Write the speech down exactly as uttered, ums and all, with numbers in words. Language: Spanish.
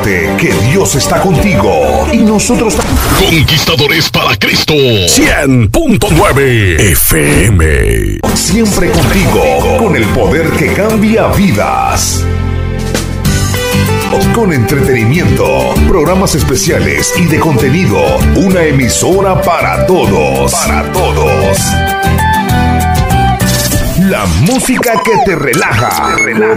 Recuérdate que Dios está contigo y nosotros Conquistadores para Cristo. cien punto nueve F M. Siempre contigo, con el poder que cambia vidas. Con entretenimiento, programas especiales y de contenido. Una emisora para todos. Para todos. La música que te relaja. Te relaja.